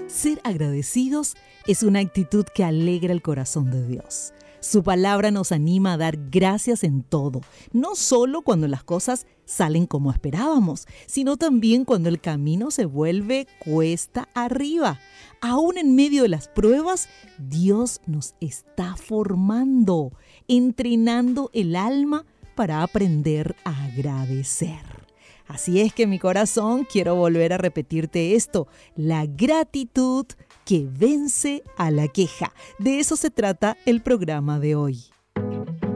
Ser agradecidos es una actitud que alegra el corazón de Dios. Su palabra nos anima a dar gracias en todo, no solo cuando las cosas salen como esperábamos, sino también cuando el camino se vuelve cuesta arriba. Aún en medio de las pruebas, Dios nos está formando, entrenando el alma para aprender a agradecer. Así es que mi corazón, quiero volver a repetirte esto: la gratitud que vence a la queja. De eso se trata el programa de hoy.